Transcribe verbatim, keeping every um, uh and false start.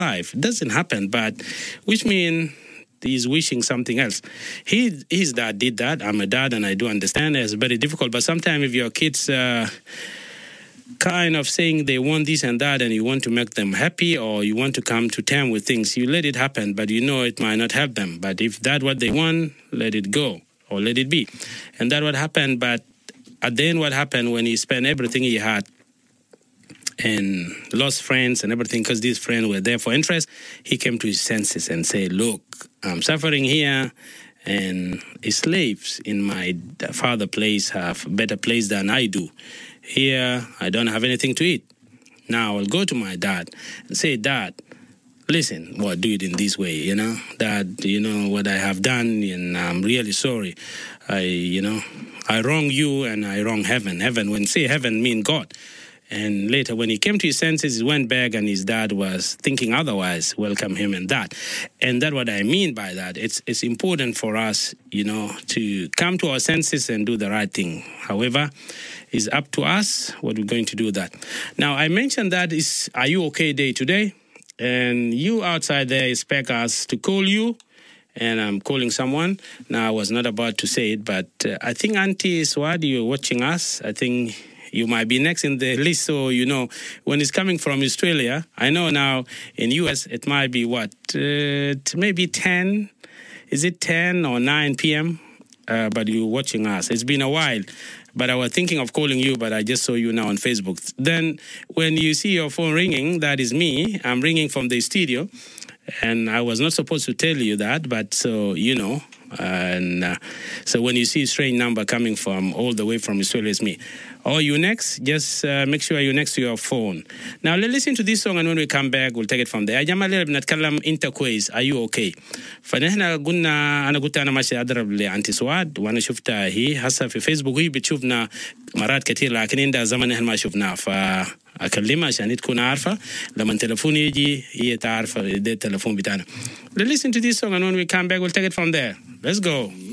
life. It doesn't happen, but which means he's wishing something else. He, his dad did that. I'm a dad, and I do understand it's very difficult. But sometimes if your kids uh, kind of saying they want this and that, and you want to make them happy, or you want to come to terms with things, you let it happen, but you know it might not help them. But if that's what they want, let it go, or let it be. And that's what happened. But at the end, what happened when he spent everything he had and lost friends and everything, because these friends were there for interest, he came to his senses and said, look, I'm suffering here, and slaves in my father's place have a better place than I do. Here, I don't have anything to eat. Now, I'll go to my dad and say, Dad, listen, well, do it in this way, you know, Dad, you know, what I have done, and I'm really sorry. I, you know, I wrong you and I wrong heaven. Heaven, when say heaven, mean God. And later, when he came to his senses, he went back, and his dad was thinking otherwise, welcome him and that. And that's what I mean by that. It's it's important for us, you know, to come to our senses and do the right thing. However, it's up to us what we're going to do that. Now, I mentioned that is, are you okay day today? And you outside there expect us to call you, and I'm calling someone. Now, I was not about to say it, but uh, I think Auntie Swad, you're watching us. I think you might be next in the list, so you know when it's coming from Australia. I know now in U S it might be what, uh, maybe ten. Is it ten or nine p.m.? Uh, but you're watching us. It's been a while, but I was thinking of calling you, but I just saw you now on Facebook. Then when you see your phone ringing, that is me. I'm ringing from the studio, and I was not supposed to tell you that, but so you know. And uh, so when you see a strange number coming from all the way from Australia, it's me. Oh, you next? Just uh, make sure you're next to your phone. Now, let's listen to this song, and when we come back, we'll take it from there. يا جماعة اللي بنتكلم أنت كويس. Are you okay? فنحن قلنا أنا قلت أنا ماشي أضرب لأنتي سواد، وأنا شفتها هي هسه في فيسبوك، هي بتشوفنا مرات كتير، لكن عندها زمن إحنا ما شفناها. فأكلمها عشان تكون عارفة لما التلفون يجي هي تعرف ده التلفون بتاعنا. Let's listen to this song, and when we come back, we'll take it from there. Let's go.